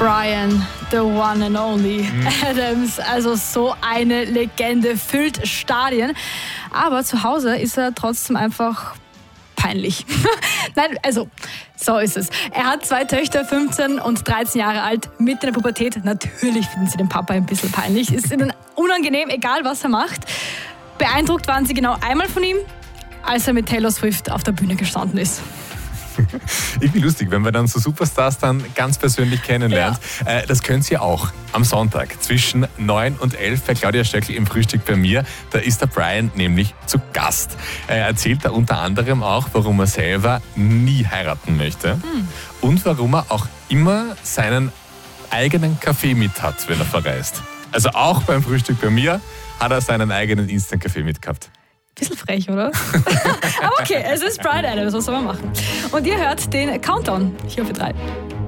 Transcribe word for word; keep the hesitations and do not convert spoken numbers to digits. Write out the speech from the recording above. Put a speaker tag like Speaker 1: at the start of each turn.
Speaker 1: Bryan, the one and only mhm. Adams, also so eine Legende, füllt Stadien. Aber zu Hause ist er trotzdem einfach peinlich. Nein, also, so ist es. Er hat zwei Töchter, fünfzehn und dreizehn Jahre alt, mitten in der Pubertät. Natürlich finden sie den Papa ein bisschen peinlich. Ist ihnen unangenehm, egal was er macht. Beeindruckt waren sie genau einmal von ihm, als er mit Taylor Swift auf der Bühne gestanden ist.
Speaker 2: Ich bin lustig, wenn man dann so Superstars dann ganz persönlich kennenlernt. Ja. Äh, das könnt ihr auch am Sonntag zwischen neun und elf bei Claudia Stöckl im Frühstück bei mir. Da ist der Bryan nämlich zu Gast. Er erzählt da unter anderem auch, warum er selber nie heiraten möchte hm. und warum er auch immer seinen eigenen Kaffee mit hat, wenn er verreist. Also auch beim Frühstück bei mir hat er seinen eigenen Instant-Kaffee mitgehabt.
Speaker 1: Bisschen frech, oder? Aber okay, es ist Bryan Adams, was soll man machen? Und ihr hört den Countdown hier auf drei.